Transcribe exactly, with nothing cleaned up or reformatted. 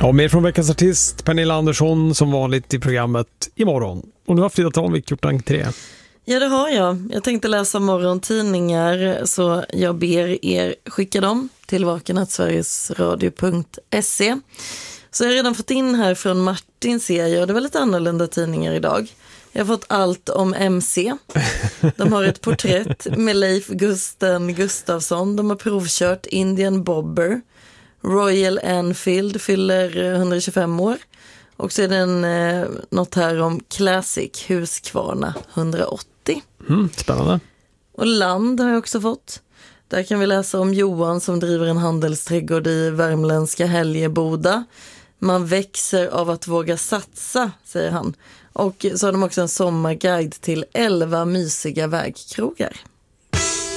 Ja, mer från veckans artist Pernilla Andersson som vanligt i programmet imorgon. Och nu har Frida Tanvik gjort entré. Ja, det har jag. Jag tänkte läsa morgontidningar, så jag ber er skicka dem till vakennatsverigesradio punkt se. Så jag har redan fått in här från Martin, ser jag. Det var lite annorlunda tidningar idag. Jag har fått allt om M C. De har ett porträtt med Leif Gusten Gustafsson. De har provkört Indian Bobber. Royal Enfield fyller hundratjugofem år. Och så är det en, eh, något här om Classic Husqvarna hundraåttio. Mm, spännande. Och Land har jag också fått. Där kan vi läsa om Johan som driver en handelsträdgård i värmländska Häljeboda. Man växer av att våga satsa, säger han. Och så har de också en sommarguide till elva mysiga vägkrogar.